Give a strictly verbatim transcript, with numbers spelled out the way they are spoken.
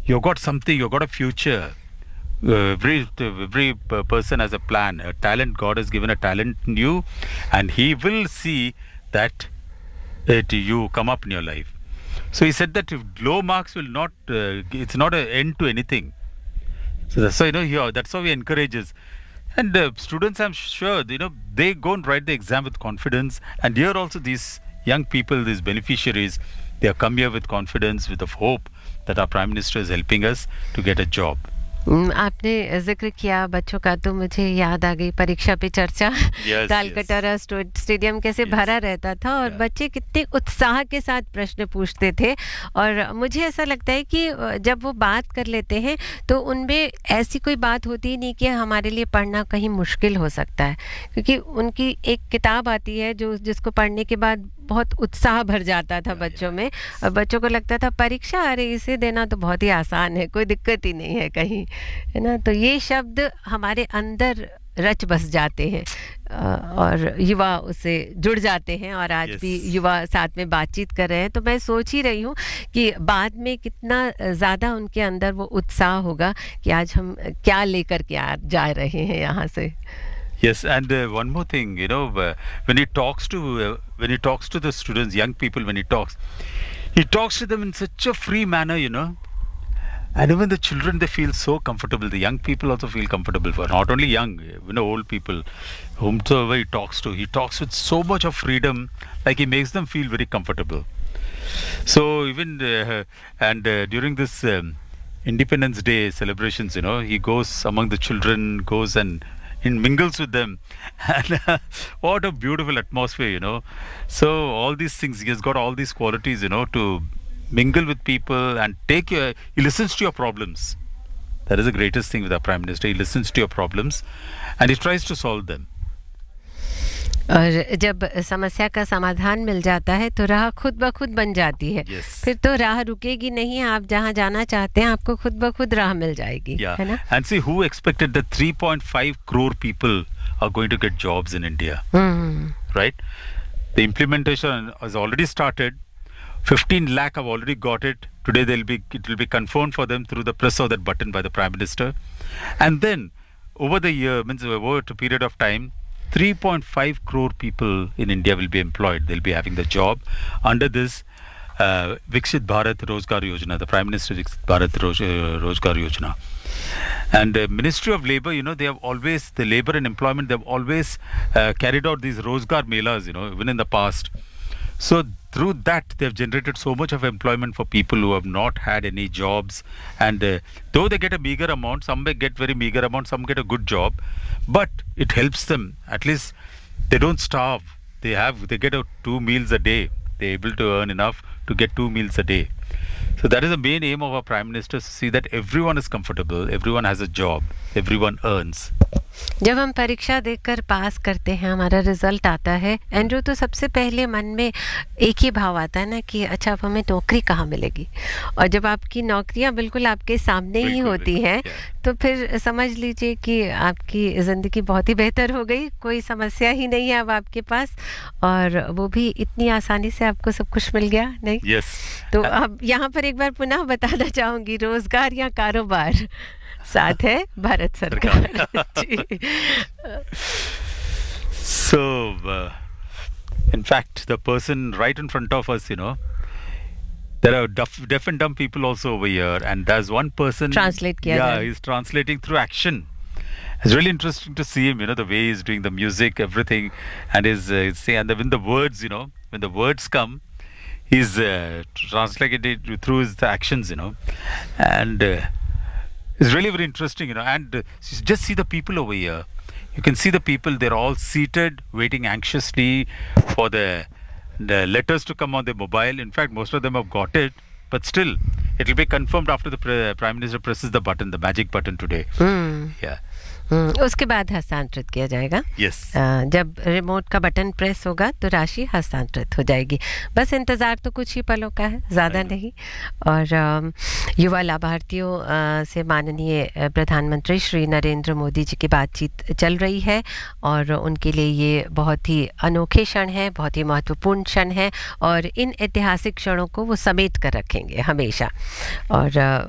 you've got something, you've got a future. Uh, every every p- person has a plan, a talent. God has given a talent in you, and He will see that it you come up in your life. So he said that if low marks will not, uh, it's not an end to anything. So that's why, you know, he, that's how he encourages. And uh, students, I'm sure, you know, they go and write the exam with confidence. And here also these young people, these beneficiaries, they have come here with confidence, with the hope that our Prime Minister is helping us to get a job. हम्म, आपने जिक्र किया बच्चों का तो मुझे याद आ गई परीक्षा पे चर्चा Yes, कालकटरा स्टो- स्टेडियम कैसे Yes. भरा रहता था और Yeah. बच्चे कितने उत्साह के साथ प्रश्न पूछते थे और मुझे ऐसा लगता है कि अ, जब वो बात कर लेते हैं तो उनमें ऐसी कोई बात होती ही नहीं कि हमारे लिए पढ़ना कहीं मुश्किल हो सकता है क्योंकि उनकी एक किताब आती है जो जिसको पढ़ने के बाद बहुत उत्साह भर जाता था बच्चों में और बच्चों को लगता था परीक्षा आ रही इसे देना तो बहुत ही आसान है कोई दिक्कत ही नहीं है कहीं है ना तो ये शब्द हमारे अंदर रच बस जाते हैं अ, और युवा उससे जुड़ जाते हैं और आज Yes. भी युवा साथ में बातचीत कर रहे हैं तो मैं सोच ही रही हूँ कि बाद में कितना ज़्यादा उनके अंदर वो उत्साह होगा कि आज हम क्या लेकर के आ जा रहे हैं यहाँ से Yes, and uh, one more thing, you know, uh, when he talks to uh, when he talks to the students, young people, when he talks, he talks to them in such a free manner, you know. And even the children, they feel so comfortable. The young people also feel comfortable for not only young, you know, old people, whomsoever he talks to. He talks with so much of freedom, like he makes them feel very comfortable. So even uh, and uh, during this um, Independence Day celebrations, you know, he goes among the children, goes and and mingles with them, and uh, what a beautiful atmosphere, you know. So all these things, he has got all these qualities, you know, to mingle with people and take your. He listens to your problems. That is the greatest thing with our Prime Minister. He listens to your problems, and he tries to solve them. और जब समस्या का समाधान मिल जाता है तो राह खुद ब खुद बन जाती है Yes. फिर तो राह रुकेगी नहीं आप जहाँ जाना चाहते हैं आपको खुद ब खुद राह मिल जाएगी Yeah, है ना and see who expected that three point five crore people are going to get jobs in India, hmm right? The implementation has already started. fifteen lakh have already got it. Today they'll be it will be confirmed for them through the press of that button by the Prime Minister, and then over the year, means over a period of time, three point five crore people in India will be employed. They'll be having the job under this uh, Viksit Bharat Rozgar Yojana, the Prime Minister Viksit Bharat Roz, uh, Rozgar Yojana. And the Ministry of Labour, you know, they have always, the Labour and Employment, they have always uh, carried out these Rozgar Melas, you know, even in the past. So through that, they have generated so much of employment for people who have not had any jobs. And uh, though they get a meager amount, some may get very meager amount, some get a good job, but it helps them. At least they don't starve. They have, they get a two meals a day. They're able to earn enough to get two meals a day. So that is the main aim of our Prime Minister, to see that everyone is comfortable, everyone has a job, everyone earns. जब हम परीक्षा देकर पास करते हैं हमारा result आता है Andrew तो सबसे पहले मन में एक ही भाव आता है ना कि अच्छा अब हमें नौकरी कहाँ मिलेगी और जब आपकी नौकरियां बिल्कुल आपके सामने ही होती हैं तो फिर समझ लीजिए कि आपकी ज़िंदगी बहुत ही बेहतर हो गई कोई समस्या ही नहीं है अब आपके पास और वो भी इतनी आसानी से आपको सब कुछ मिल गया नहीं Yes. तो अब यहाँ पर एक बार पुनः बताना चाहूँगी रोजगार या कारोबार साथ है भारत सरकार जी So, uh, in fact, the person right in front of us, you know, there are deaf, deaf and dumb people also over here, and there's one person. Translate kiya Yeah, jaye. he's translating through action. It's really interesting to see him, you know, the way he's doing the music, everything, and his uh, say, and the, when the words, you know, when the words come, he's uh, translating it through his actions, you know, and uh, it's really very interesting, you know, and uh, just see the people over here. You can see the people, they're all seated, waiting anxiously for the, the letters to come on their mobile. In fact, most of them have got it, but still, it will be confirmed after the pre- Prime Minister presses the button, the magic button today. Hmm Yeah. हम्म, उसके बाद हस्तांतरित किया जाएगा Yes. अ, जब remote का button press होगा तो राशि हस्तांतरित हो जाएगी बस इंतज़ार तो कुछ ही पलों का है ज़्यादा नहीं और अम, युवा लाभार्थियों अ, से माननीय अ, प्रधानमंत्री श्री नरेंद्र मोदी जी की बातचीत चल रही है और उनके लिए ये बहुत ही अनोखे क्षण है बहुत ही महत्वपूर्ण क्षण है और इन ऐतिहासिक क्षणों को वो समेट कर रखेंगे हमेशा और अ,